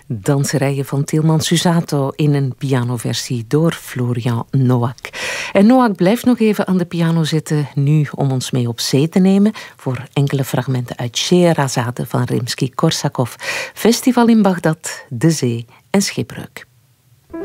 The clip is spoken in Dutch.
Danserijen van Tilman Susato in een pianoversie door Florian Noack. En Noack blijft nog even aan de piano zitten, nu om ons mee op zee te nemen voor enkele fragmenten uit Scheherazade van Rimsky-Korsakov. Festival in Bagdad, de zee en schipbreuk.